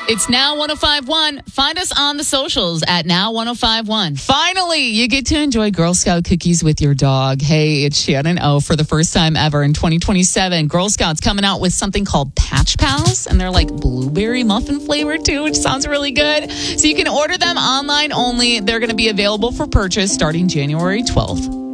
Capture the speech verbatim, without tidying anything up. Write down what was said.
It's Now one oh five point one. Find us on the socials at Now one oh five point one. Finally, you get to enjoy Girl Scout cookies with your dog. Hey, it's Shannon O. For the first time ever in twenty twenty-seven, Girl Scouts coming out with something called Patch Pals, and they're like blueberry muffin flavor too, which sounds really good. So you can order them online only. They're going to be available for purchase starting January twelfth.